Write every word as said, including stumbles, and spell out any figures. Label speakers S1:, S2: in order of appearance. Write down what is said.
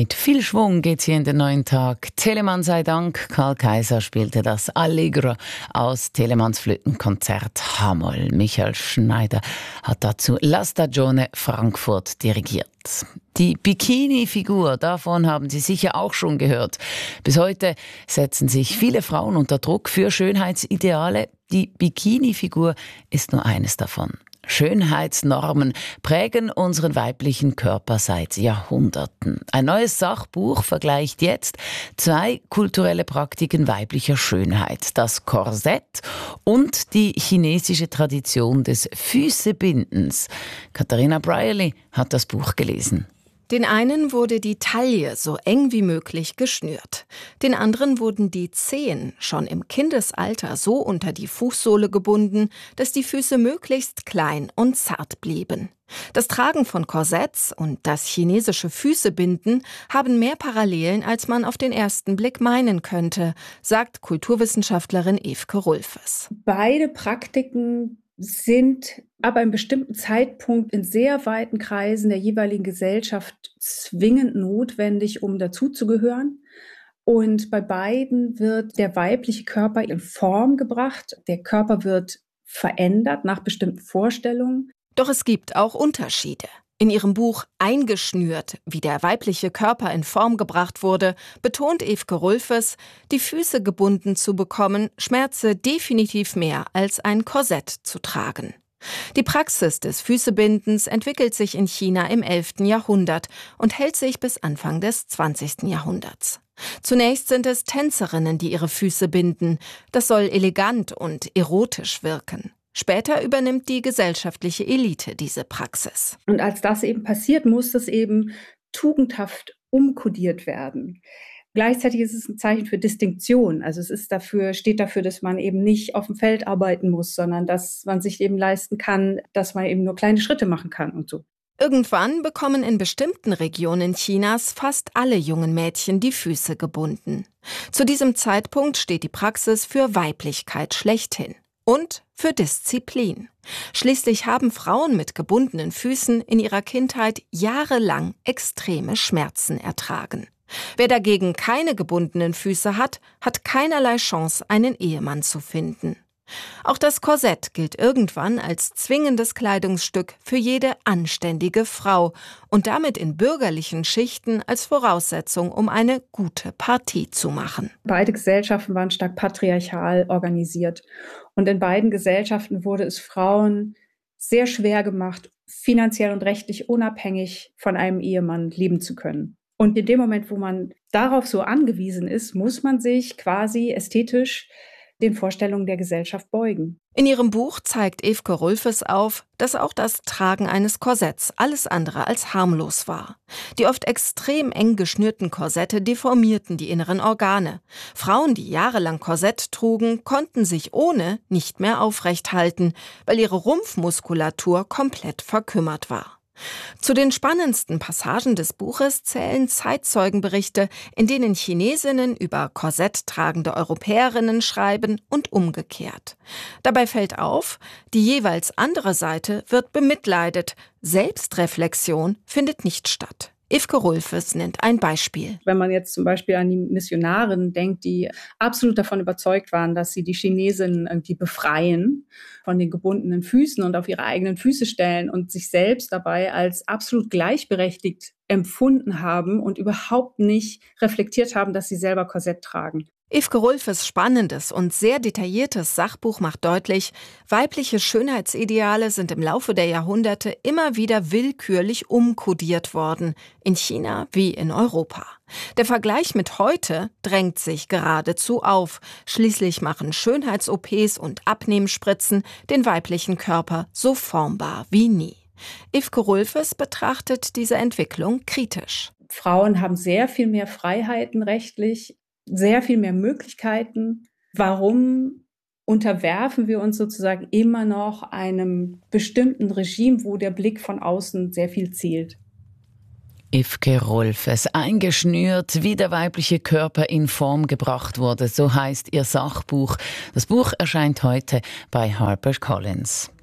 S1: Mit viel Schwung geht's hier in den neuen Tag. Telemann sei Dank. Karl Kaiser spielte das Allegro aus Telemanns Flötenkonzert H-Moll. Michael Schneider hat dazu La Stagione Frankfurt dirigiert. Die Bikini-Figur, davon haben Sie sicher auch schon gehört. Bis heute setzen sich viele Frauen unter Druck für Schönheitsideale. Die Bikini-Figur ist nur eines davon. Schönheitsnormen prägen unseren weiblichen Körper seit Jahrhunderten. Ein neues Sachbuch vergleicht jetzt zwei kulturelle Praktiken weiblicher Schönheit. Das Korsett und die chinesische Tradition des Füßebindens. Katharina Brierley hat das Buch gelesen.
S2: Den einen wurde die Taille so eng wie möglich geschnürt. Den anderen wurden die Zehen schon im Kindesalter so unter die Fußsohle gebunden, dass die Füße möglichst klein und zart blieben. Das Tragen von Korsetts und das chinesische Füßebinden haben mehr Parallelen, als man auf den ersten Blick meinen könnte, sagt Kulturwissenschaftlerin Evke Rulfes.
S3: Beide Praktiken sind ab einem bestimmten Zeitpunkt in sehr weiten Kreisen der jeweiligen Gesellschaft zwingend notwendig, um dazuzugehören. Und bei beiden wird der weibliche Körper in Form gebracht. Der Körper wird verändert nach bestimmten Vorstellungen.
S2: Doch es gibt auch Unterschiede. In ihrem Buch Eingeschnürt, wie der weibliche Körper in Form gebracht wurde, betont Evke Rulfes, die Füße gebunden zu bekommen, schmerze definitiv mehr als ein Korsett zu tragen. Die Praxis des Füßebindens entwickelt sich in China im elften Jahrhundert und hält sich bis Anfang des zwanzigsten Jahrhunderts. Zunächst sind es Tänzerinnen, die ihre Füße binden. Das soll elegant und erotisch wirken. Später übernimmt die gesellschaftliche Elite diese Praxis.
S3: Und als das eben passiert, muss das eben tugendhaft umkodiert werden. Gleichzeitig ist es ein Zeichen für Distinktion. Also es ist dafür, steht dafür, dass man eben nicht auf dem Feld arbeiten muss, sondern dass man sich eben leisten kann, dass man eben nur kleine Schritte machen kann und so.
S2: Irgendwann bekommen in bestimmten Regionen Chinas fast alle jungen Mädchen die Füße gebunden. Zu diesem Zeitpunkt steht die Praxis für Weiblichkeit schlechthin. Und für Disziplin. Schließlich haben Frauen mit gebundenen Füßen in ihrer Kindheit jahrelang extreme Schmerzen ertragen. Wer dagegen keine gebundenen Füße hat, hat keinerlei Chance, einen Ehemann zu finden. Auch das Korsett gilt irgendwann als zwingendes Kleidungsstück für jede anständige Frau und damit in bürgerlichen Schichten als Voraussetzung, um eine gute Partie zu machen.
S3: Beide Gesellschaften waren stark patriarchal organisiert. Und in beiden Gesellschaften wurde es Frauen sehr schwer gemacht, finanziell und rechtlich unabhängig von einem Ehemann leben zu können. Und in dem Moment, wo man darauf so angewiesen ist, muss man sich quasi ästhetisch den Vorstellungen der Gesellschaft beugen.
S2: In ihrem Buch zeigt Evke Rulfes auf, dass auch das Tragen eines Korsetts alles andere als harmlos war. Die oft extrem eng geschnürten Korsette deformierten die inneren Organe. Frauen, die jahrelang Korsett trugen, konnten sich ohne nicht mehr aufrecht halten, weil ihre Rumpfmuskulatur komplett verkümmert war. Zu den spannendsten Passagen des Buches zählen Zeitzeugenberichte, in denen Chinesinnen über korsetttragende Europäerinnen schreiben und umgekehrt. Dabei fällt auf, die jeweils andere Seite wird bemitleidet, Selbstreflexion findet nicht statt. Evke Rulfes nennt ein Beispiel.
S3: Wenn man jetzt zum Beispiel an die Missionarinnen denkt, die absolut davon überzeugt waren, dass sie die Chinesinnen irgendwie befreien von den gebundenen Füßen und auf ihre eigenen Füße stellen und sich selbst dabei als absolut gleichberechtigt empfunden haben und überhaupt nicht reflektiert haben, dass sie selber Korsett tragen.
S2: Evke Rulfes spannendes und sehr detailliertes Sachbuch macht deutlich, weibliche Schönheitsideale sind im Laufe der Jahrhunderte immer wieder willkürlich umkodiert worden, in China wie in Europa. Der Vergleich mit heute drängt sich geradezu auf. Schließlich machen Schönheits-O Ps und Abnehmspritzen den weiblichen Körper so formbar wie nie. Evke Rulfes betrachtet diese Entwicklung kritisch.
S3: Frauen haben sehr viel mehr Freiheiten rechtlich, sehr viel mehr Möglichkeiten. Warum unterwerfen wir uns sozusagen immer noch einem bestimmten Regime, wo der Blick von außen sehr viel zählt?
S1: Evke Rulfes, eingeschnürt, wie der weibliche Körper in Form gebracht wurde, so heißt ihr Sachbuch. Das Buch erscheint heute bei HarperCollins.